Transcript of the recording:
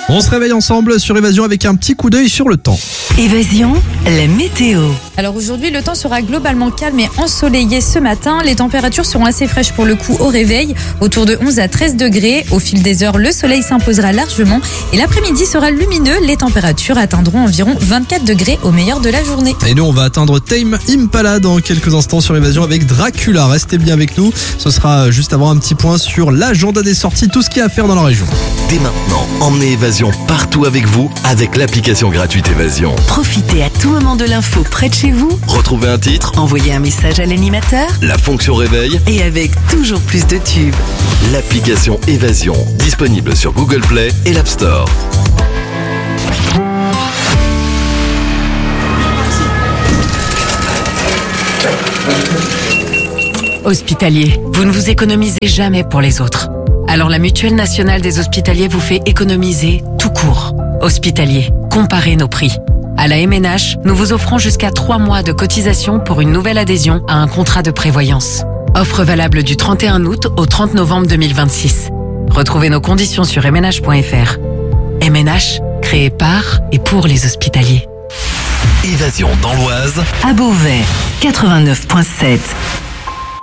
On se réveille ensemble sur Évasion avec un petit coup d'œil sur le temps. Évasion, la météo. Alors aujourd'hui, le temps sera globalement calme et ensoleillé ce matin. Les températures seront assez fraîches pour le coup au réveil, autour de 11 à 13 degrés. Au fil des heures, le soleil s'imposera largement et l'après-midi sera lumineux. Les températures atteindront environ 24 degrés au meilleur de la journée. Et nous, on va atteindre Tame Impala dans quelques instants sur Évasion avec Dracula. Restez bien avec nous. Ce sera juste avant un petit point sur l'agenda des sorties, tout ce qu'il y a à faire dans la région. Dès maintenant, emmenez Évasion partout avec vous avec l'application gratuite Évasion. Profitez à tout moment de l'info près de chez vous. Retrouvez un titre, Envoyez un message à l'animateur. la fonction réveil, Et avec toujours plus de tubes. l'application Évasion, disponible sur Google Play et l'App Store. Hospitalier, vous ne vous économisez jamais pour les autres. Alors la Mutuelle Nationale des Hospitaliers vous fait économiser tout court. Hospitalier, comparez nos prix. À la MNH, nous vous offrons jusqu'à 3 mois de cotisation pour une nouvelle adhésion à un contrat de prévoyance. Offre valable du 31 août au 30 novembre 2026. Retrouvez nos conditions sur mnh.fr. MNH, créé par et pour les hospitaliers. Évasion dans l'Oise, À Beauvais, 89.7.